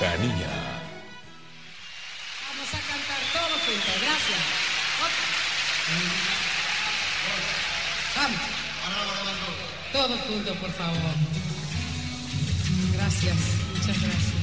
Araucanía. Vamos a cantar todos juntos, gracias. Vamos. Todos juntos, por favor. Gracias, muchas gracias.